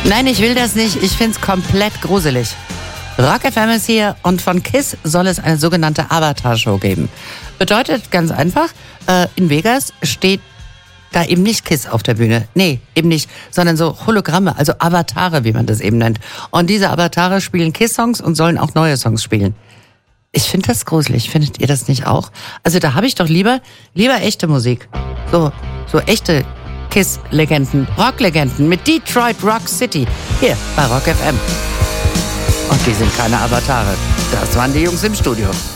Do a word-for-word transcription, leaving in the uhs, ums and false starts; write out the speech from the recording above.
Nein, ich will das nicht. Ich find's komplett gruselig. Rock F M ist hier und von KISS soll es eine sogenannte Avatar-Show geben. Bedeutet ganz einfach, äh, in Vegas steht da eben nicht KISS auf der Bühne. Nee, eben nicht, sondern so Hologramme, also Avatare, wie man das eben nennt. Und diese Avatare spielen KISS-Songs und sollen auch neue Songs spielen. Ich finde das gruselig. Findet ihr das nicht auch? Also da habe ich doch lieber, lieber echte Musik. So, so echte KISS-Legenden, Rock-Legenden mit Detroit Rock City. Hier bei Rock F M. Und die sind keine Avatare. Das waren die Jungs im Studio.